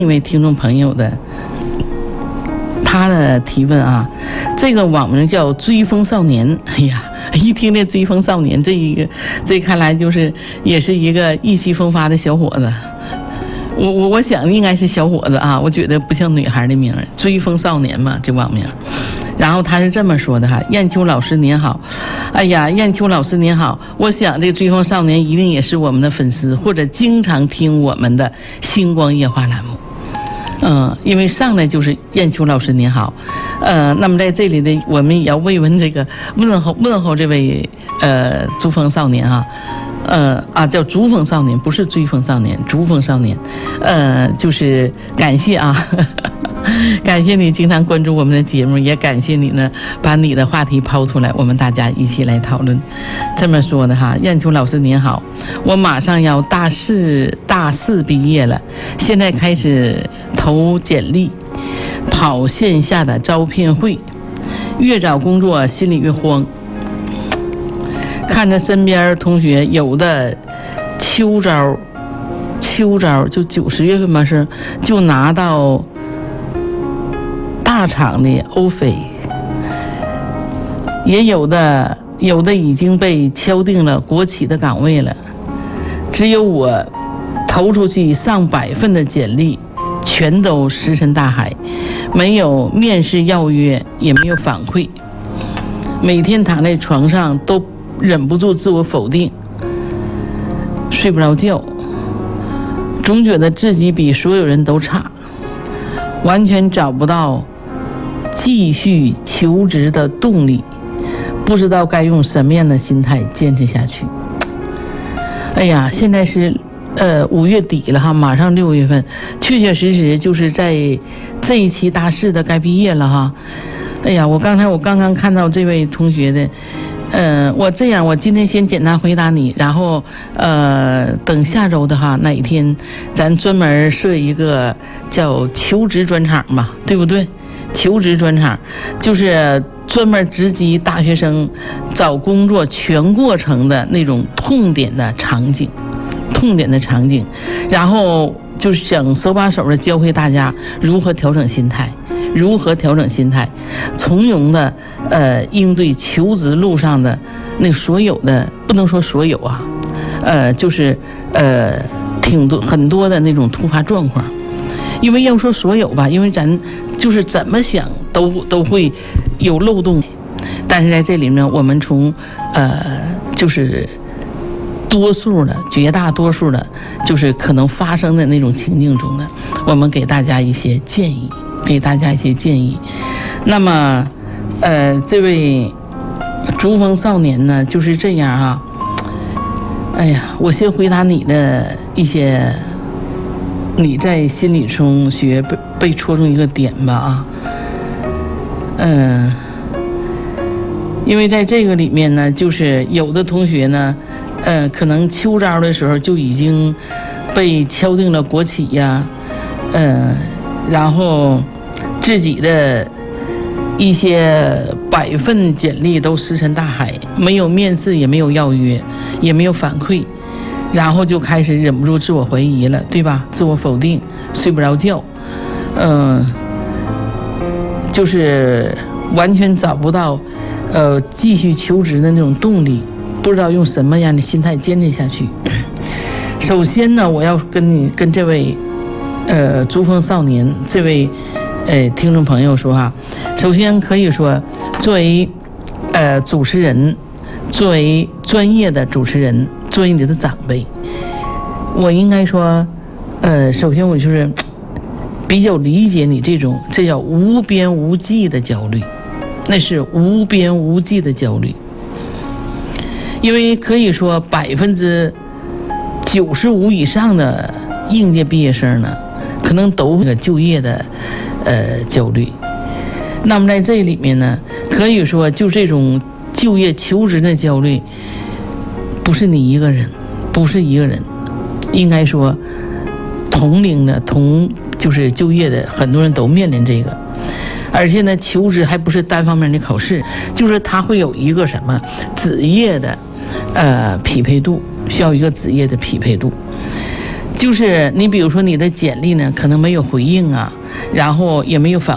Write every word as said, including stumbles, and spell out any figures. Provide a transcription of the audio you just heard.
一位听众朋友的他的提问啊，这个网名叫追风少年。哎呀，一听这追风少年，这一个这看来就是也是一个意气风发的小伙子。我我我想应该是小伙子啊，我觉得不像女孩的名，追风少年嘛，这网名。然后他是这么说的哈，燕秋老师您好，哎呀，燕秋老师您好，我想这个追风少年一定也是我们的粉丝，或者经常听我们的星光夜话栏目。嗯，因为上来就是燕秋老师您好，呃，那么在这里呢，我们也要慰问这个问候问候这位呃珠峰少年啊，呃啊叫珠峰少年，不是追风少年，珠峰少年，呃，就是感谢啊。呵呵感谢你经常关注我们的节目，也感谢你呢把你的话题抛出来，我们大家一起来讨论。这么说的哈，燕秋老师您好，我马上要大四大四毕业了，现在开始投简历，跑线下的招聘会，越找工作心里越慌。看着身边同学有的秋招，秋招就九十月份吧，是就拿到大厂的 offer， 也有的有的已经被敲定了国企的岗位了，只有我投出去上百份的简历，全都石沉大海，没有面试邀约，也没有反馈，每天躺在床上都忍不住自我否定，睡不着觉，总觉得自己比所有人都差，完全找不到继续求职的动力，不知道该用什么样的心态坚持下去。哎呀，现在是呃五月底了哈，马上六月份，确确实实就是在这一期大四的该毕业了哈。哎呀，我刚才我刚刚看到这位同学的，呃，我这样，我今天先简单回答你，然后呃，等下周的哈哪一天，咱专门设一个叫求职专场吧，对不对？求职专场就是专门直击大学生找工作全过程的那种痛点的场景，痛点的场景，然后就是想手把手的教会大家如何调整心态，如何调整心态，从容的呃应对求职路上的那所有的，不能说所有啊，呃就是呃挺多很多的那种突发状况。因为要说所有吧，因为咱就是怎么想都都会有漏洞，但是在这里呢，我们从呃就是多数的绝大多数的，就是可能发生的那种情境中呢，我们给大家一些建议，给大家一些建议。那么呃这位珠峰少年呢就是这样啊。哎呀，我先回答你的一些你在心理中学被被戳中一个点吧啊，嗯，因为在这个里面呢，就是有的同学呢，呃，可能秋招的时候就已经被敲定了国企呀，呃，然后自己的一些百份简历都石沉大海，没有面试，也没有邀约，也没有反馈。然后就开始忍不住自我怀疑了，对吧？自我否定，睡不着觉，嗯、呃，就是完全找不到，呃，继续求职的那种动力，不知道用什么样的心态坚持下去。首先呢，我要跟你跟这位，呃，珠峰少年这位，呃，听众朋友说哈，首先可以说，作为，呃，主持人，作为专业的主持人。作为你的长辈，我应该说，呃，首先我就是比较理解你这种，这叫无边无际的焦虑，那是无边无际的焦虑，因为可以说百分之九十五以上的应届毕业生呢，可能都有就业的呃焦虑。那么在这里面呢，可以说就这种就业求职的焦虑。不是你一个人，不是一个人，应该说，同龄的同就是就业的很多人都面临这个，而且呢，求职还不是单方面的考试，就是它会有一个什么职业的，呃匹配度，需要一个职业的匹配度。 就是你比如说你的简历呢，可能没有回应啊，然后也没有反